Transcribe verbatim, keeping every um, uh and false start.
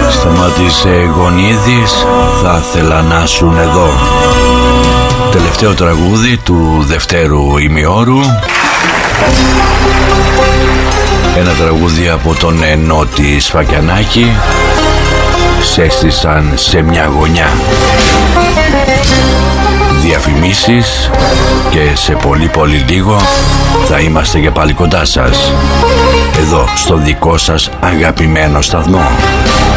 Σταμάτησε Γονίδης, θα ήθελα να σουν εδώ. Τελευταίο τραγούδι του δευτέρου ημιώρου. Ένα τραγούδι από τον Νότι Σφακιανάκη. Σέστησαν σε μια γωνιά. Διαφημίσεις και σε πολύ πολύ λίγο θα είμαστε και πάλι κοντά σας, εδώ στο δικό σας αγαπημένο σταθμό.